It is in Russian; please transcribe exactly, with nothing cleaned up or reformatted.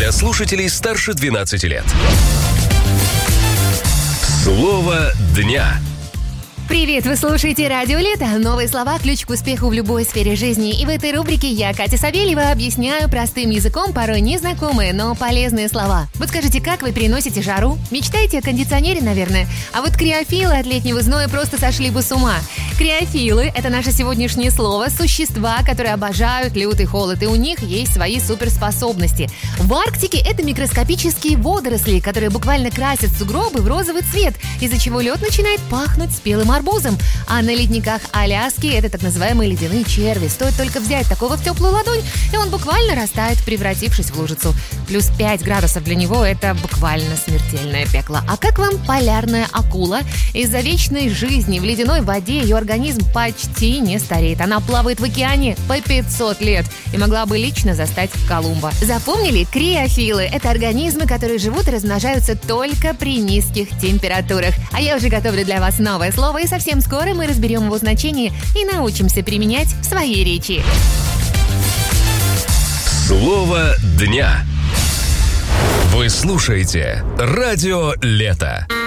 для слушателей старше двенадцати лет. Слово дня. Привет, вы слушаете Радио Лето. Новые слова – ключ к успеху в любой сфере жизни. И в этой рубрике я, Катя Савельева, объясняю простым языком порой незнакомые, но полезные слова. Вот скажите, как вы переносите жару? Мечтаете о кондиционере, наверное? А вот криофилы от летнего зноя просто сошли бы с ума. Криофилы – это наше сегодняшнее слово, существа, которые обожают лютый холод, и у них есть свои суперспособности. В Арктике это микроскопические водоросли, которые буквально красят сугробы в розовый цвет, из-за чего лед начинает пахнуть спелым арбузом. А на ледниках Аляски это так называемые ледяные черви. Стоит только взять такого в теплую ладонь, и он буквально растает, превратившись в лужицу. Плюс пять градусов для него – это буквально смертельное пекло. А как вам полярная акула? Из-за вечной жизни в ледяной воде ее организм почти не стареет. Она плавает в океане по пятьсот лет и могла бы лично застать Колумба. Запомнили? Криофилы – это организмы, которые живут и размножаются только при низких температурах. А я уже готовлю для вас новое слово, и совсем скоро мы разберем его значение и научимся применять в своей речи. Слово дня. Вы слушаете Радио Лето.